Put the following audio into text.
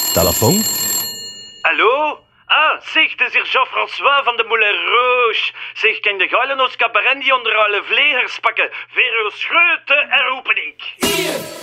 Telefoon? Hallo? Ah, zeg, het is hier Jean-François van de Moulin Rouge. Zeg, kan de geilen ons cabaret die onder alle vlegers pakken? Voor uw schreeuwte herroepen ik.